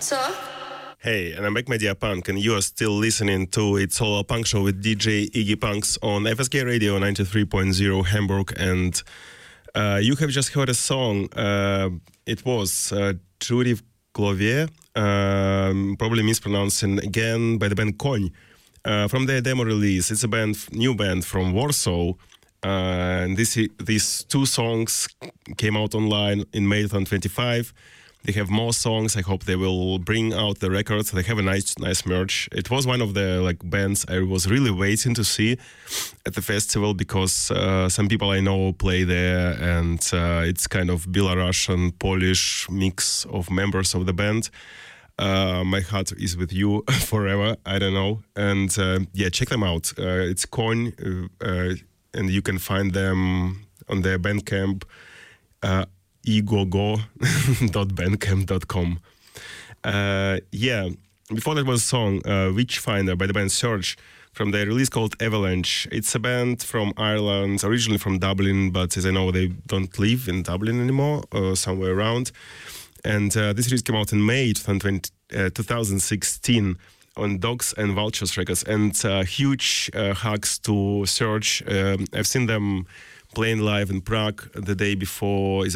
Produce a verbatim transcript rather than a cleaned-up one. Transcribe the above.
Co? Hey, and I'm back, my dear punk, and you are still listening to It's All a Punk Show with D J Iggy Punks on F S K Radio ninety-three point zero Hamburg, and uh, you have just heard a song. Uh, it was uh, Judy Clovier, um, probably mispronouncing again, by the band Koń, uh, from their demo release. It's a band, new band from Warsaw, uh, and this these two songs came out online in May twenty twenty-five. They have more songs. I hope they will bring out the records. They have a nice, nice merch. It was one of the like bands I was really waiting to see at the festival because uh, some people I know play there, and uh, it's kind of Belarusian, Polish mix of members of the band. Uh, my heart is with you forever. I don't know, and uh, yeah, check them out. Uh, it's Koń, uh, uh, and you can find them on their Bandcamp. Uh, igogo dot bandcamp dot com. Uh, yeah, before that was a song, uh, Witchfinder by the band Surge from their release called Avalanche. It's a band from Ireland, originally from Dublin, but as I know, they don't live in Dublin anymore, or somewhere around. And uh, this release came out in May twenty sixteen on Dogs and Vultures Records. And uh, huge uh, hugs to Surge. Um, I've seen them playing live in Prague the day before